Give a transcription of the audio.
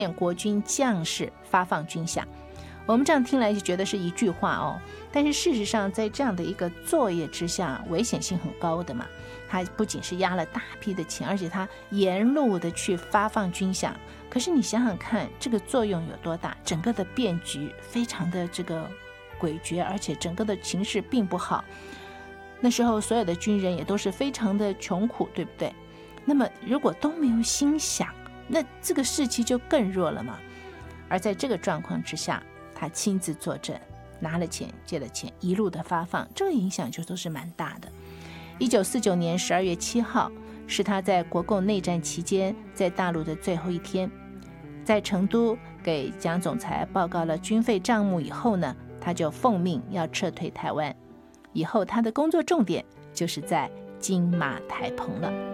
国军将士发放军饷。我们这样听来就觉得是一句话哦，但是事实上在这样的一个作业之下，危险性很高的嘛。他不仅是押了大批的钱，而且他沿路的去发放军饷。可是你想想看，这个作用有多大？整个的变局非常的这个诡谲，而且整个的情势并不好。那时候所有的军人也都是非常的穷苦，对不对？那么如果都没有心想，那这个士气就更弱了嘛。而在这个状况之下，他亲自坐镇，拿了钱借了钱，一路的发放，这个影响就都是蛮大的。1949年12月7号是他在国共内战期间在大陆的最后一天，在成都给蒋总裁报告了军费账目以后呢，他就奉命要撤退台湾。以后他的工作重点就是在金马台澎了。